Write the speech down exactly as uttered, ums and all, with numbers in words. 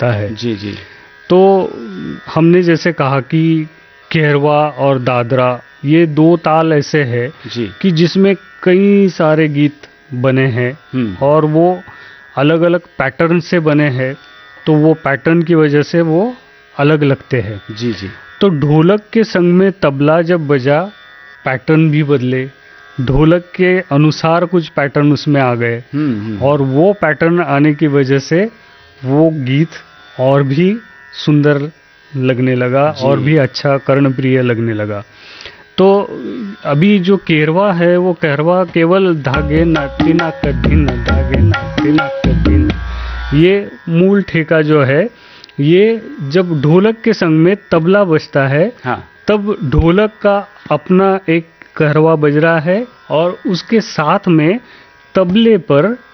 बजता है। जी जी। तो हमने जैसे कहा कि केरवा और दादरा ये दो ताल ऐसे हैं जी कि जिसमें कई सारे गीत बने हैं और वो अलग अलग पैटर्न से बने हैं, तो वो पैटर्न की वजह से वो अलग लगते हैं। जी जी। तो ढोलक के संग में तबला जब बजा, पैटर्न भी बदले, ढोलक के अनुसार कुछ पैटर्न उसमें आ गए और वो पैटर्न आने की वजह से वो गीत और भी सुंदर लगने लगा और भी अच्छा कर्णप्रिय लगने लगा। तो अभी जो केरवा है वो केरवा केवल धागे ना तिना कठिन धागे ना तिना कठिन, ये मूल ठेका जो है, ये जब ढोलक के संग में तबला बजता है हाँ। तब ढोलक का अपना एक कहरवा बज रहा है और उसके साथ में तबले पर